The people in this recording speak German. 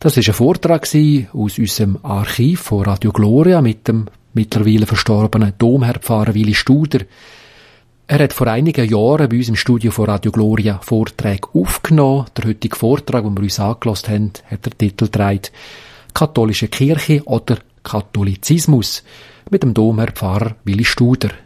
Das war ein Vortrag aus unserem Archiv von Radio Gloria mit dem mittlerweile verstorbenen Domherrpfarrer Willi Studer. Er hat vor einigen Jahren bei uns im Studio von Radio Gloria Vorträge aufgenommen. Der heutige Vortrag, den wir uns angehört haben, hat der Titel getragen «Katholische Kirche oder Katholizismus» mit dem Domherrpfarrer Willi Studer.